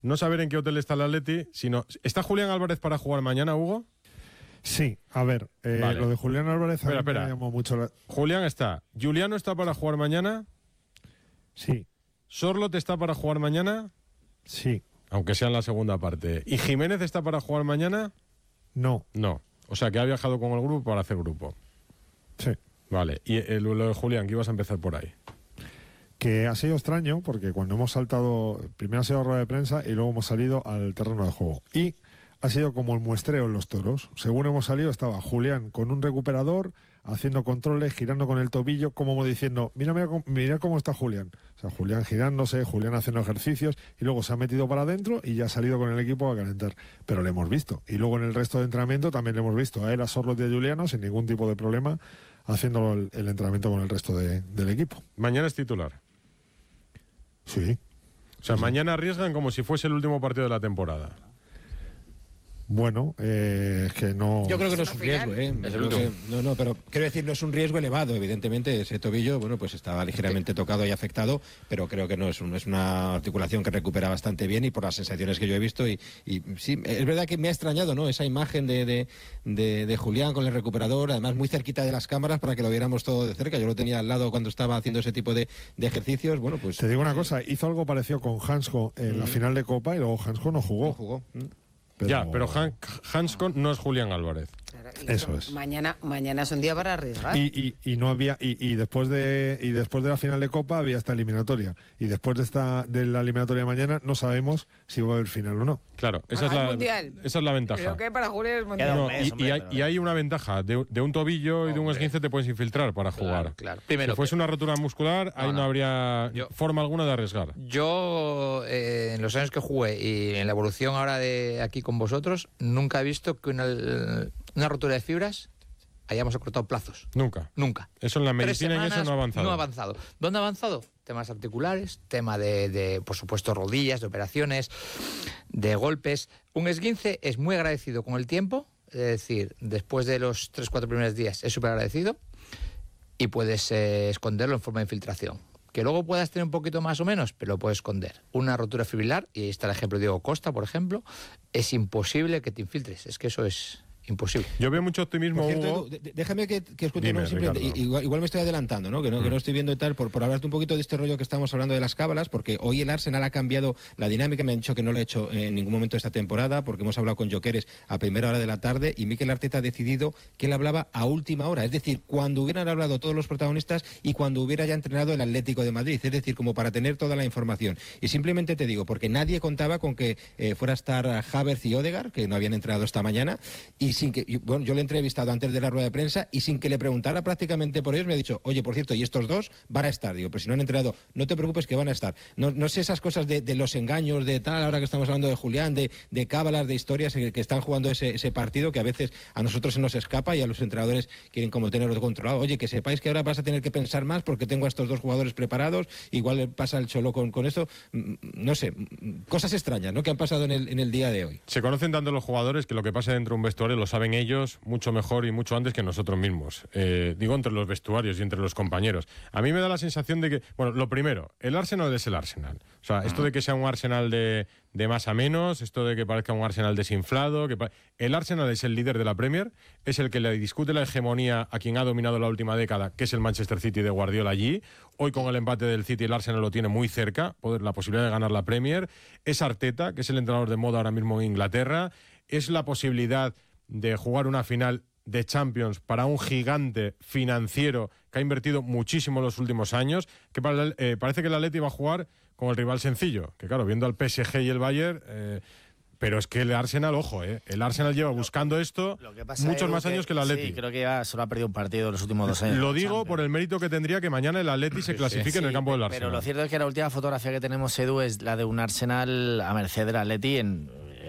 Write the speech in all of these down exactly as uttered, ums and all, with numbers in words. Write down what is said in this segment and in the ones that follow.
no saber en qué hotel está el Atleti, sino... ¿Está Julián Álvarez para jugar mañana, Hugo? Sí, a ver, eh, Vale. lo de Julián Álvarez Espera, a mí me espera. llamó mucho la... Julián está. ¿Juliano está para jugar mañana? Sí, ¿Sorlot está para jugar mañana? sí, Aunque sea en la segunda parte. ¿Y Jiménez está para jugar mañana? no, No. O sea, que ha viajado con el grupo para hacer grupo. sí. Vale. Y el, lo de Julián, que ibas a empezar por ahí. Que ha sido extraño porque cuando hemos saltado, primero ha sido rueda de prensa y luego hemos salido al terreno de juego. Y ha sido como el muestreo en los toros. Según hemos salido estaba Julián con un recuperador, haciendo controles, girando con el tobillo, como diciendo, mira, mira, mira cómo está Julián. O sea, Julián girándose, Julián haciendo ejercicios y luego se ha metido para adentro y ya ha salido con el equipo a calentar. Pero le hemos visto. Y luego en el resto de entrenamiento también le hemos visto a él, a Sorlot y a Juliano sin ningún tipo de problema haciendo el, el entrenamiento con el resto de, del equipo. Mañana es titular. Sí. O sea, Sí. mañana arriesgan como si fuese el último partido de la temporada. Bueno, eh, es que no... Yo creo que no es un riesgo, ¿eh? Es el Creo último. que- no, no, pero quiero decir, no es un riesgo elevado. Evidentemente, ese tobillo, bueno, pues estaba ligeramente tocado y afectado, pero creo que no es, un- es una articulación que recupera bastante bien y por las sensaciones que yo he visto. Y, y sí, es verdad que me ha extrañado, ¿no? Esa imagen de, de, de, de Julián con el recuperador, además muy cerquita de las cámaras para que lo viéramos todo de cerca. Yo lo tenía al lado cuando estaba haciendo ese tipo de, de ejercicios. Bueno, pues. Te digo una cosa, hizo algo parecido con Hansko en la final de Copa y luego Hansko no jugó. No jugó. Mm. Pero- Ya, pero Han, Hansko no es Julián Álvarez. Claro, y Eso es. Mañana, mañana es un día para arriesgar. Y, y, y no había y, y después de y después de la final de Copa había esta eliminatoria y después de esta de la eliminatoria de mañana no sabemos si va a haber final o no. Claro, esa, Ah, es, el la, mundial. esa es la ventaja. Lo que para Julio es Queda mundial. un No, mes, y, hombre, y hay, pero- y hay una ventaja. De, de un tobillo y de un Hombre. esguince te puedes infiltrar para jugar. Claro, claro. Primero, si fuese una rotura muscular, ahí No, no, no. habría Yo- forma alguna de arriesgar. yo eh, en los años que jugué y en la evolución ahora de aquí con vosotros, nunca he visto que una, una rotura de fibras hayamos acortado plazos. Nunca. Nunca. Eso en la Tres medicina y eso semanas no ha avanzado. No ha avanzado. ¿Dónde ha avanzado? Temas articulares, tema de, de, por supuesto, rodillas, de operaciones, de golpes. Un esguince es muy agradecido con el tiempo, es decir, después de los tres, cuatro primeros días es súper agradecido y puedes eh, esconderlo en forma de infiltración. Que luego puedas tener un poquito más o menos, pero lo puedes esconder. Una rotura fibrilar, y ahí está el ejemplo de Diego Costa, por ejemplo, es imposible que te infiltres. Es que eso es imposible. Yo veo mucho optimismo, Por cierto, Hugo. Edu, de- de- déjame que, que os cuente Dime, una simplemente, Ricardo. i- igual, igual me estoy adelantando, ¿no? Que no, que no estoy viendo y tal, por, por hablarte un poquito de este rollo que estamos hablando de las cábalas, porque hoy el Arsenal ha cambiado la dinámica, me han dicho que no lo ha hecho en ningún momento esta temporada, porque hemos hablado con Jokeres a primera hora de la tarde y Mikel Arteta ha decidido que él hablaba a última hora, es decir, cuando hubieran hablado todos los protagonistas y cuando hubiera ya entrenado el Atlético de Madrid, es decir, como para tener toda la información. Y simplemente te digo, porque nadie contaba con que eh, fuera a estar Havertz y Odegaard, que no habían entrenado esta mañana, y sin que, y, bueno, yo le he entrevistado antes de la rueda de prensa y sin que le preguntara prácticamente por ellos me ha dicho, oye, por cierto, y estos dos van a estar. Digo, pero si no han entrenado, no te preocupes que van a estar. No, no sé esas cosas de, de los engaños, de tal, ahora que estamos hablando de Julián, de, de cábalas, de historias que, que están jugando ese, ese partido que a veces a nosotros se nos escapa y a los entrenadores quieren como tenerlo controlado. Oye, que sepáis que ahora vas a tener que pensar más porque tengo a estos dos jugadores preparados, igual pasa el Cholo con, con esto, mm, no sé, mm, cosas extrañas, ¿no?, que han pasado en el, en el día de hoy. Se conocen tanto los jugadores que lo que pasa dentro de un vestuario lo saben ellos mucho mejor y mucho antes que nosotros mismos. Eh, digo, entre los vestuarios y entre los compañeros. A mí me da la sensación de que, bueno, lo primero, el Arsenal es el Arsenal. O sea, esto de que sea un Arsenal de, de más a menos, esto de que parezca un Arsenal desinflado, que pa- el Arsenal es el líder de la Premier, es el que le discute la hegemonía a quien ha dominado la última década, que es el Manchester City de Guardiola allí. Hoy con el empate del City el Arsenal lo tiene muy cerca, poder, la posibilidad de ganar la Premier. Es Arteta, que es el entrenador de moda ahora mismo en Inglaterra. Es la posibilidad de jugar una final de Champions para un gigante financiero que ha invertido muchísimo en los últimos años, que para el- eh, parece que el Atleti va a jugar con el rival sencillo, que claro, viendo al P S G y el Bayern, eh, pero es que el Arsenal, ojo, eh, el Arsenal lleva buscando esto Lo que pasa, muchos Edu, más años que el Atleti. Sí, creo que ya solo ha perdido un partido en los últimos dos años. Lo digo Champions. por el mérito que tendría que mañana el Atleti se clasifique en el Sí, campo del pero Arsenal. lo cierto es que la última fotografía que tenemos, Edu, es la de un Arsenal a merced del Atleti en,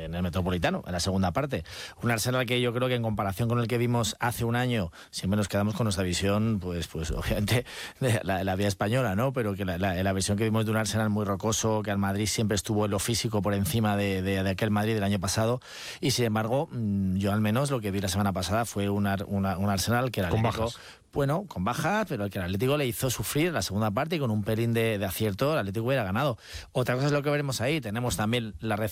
en el Metropolitano, en la segunda parte. Un Arsenal que yo creo que en comparación con el que vimos hace un año, siempre nos quedamos con nuestra visión, pues, pues obviamente, de la, la vía española, ¿no? Pero que la, la, la visión que vimos de un Arsenal muy rocoso, que al Madrid siempre estuvo en lo físico por encima de, de, de aquel Madrid del año pasado, y sin embargo, yo al menos lo que vi la semana pasada fue un, una, un Arsenal que era con bajas. Bueno, con bajas, pero que el Atlético le hizo sufrir en la segunda parte y con un pelín de, de acierto el Atlético hubiera ganado. Otra cosa es lo que veremos ahí. Tenemos también la